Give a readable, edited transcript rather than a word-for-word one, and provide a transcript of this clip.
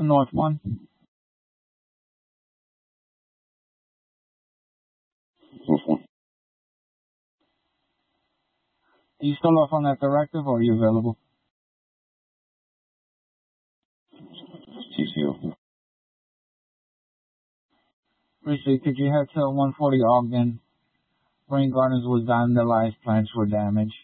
North 1. North 1. Are you still off on that directive, or are you available? TCO. Briefly, could you head to 140 Ogden? Rain gardens was vandalized, plants were damaged.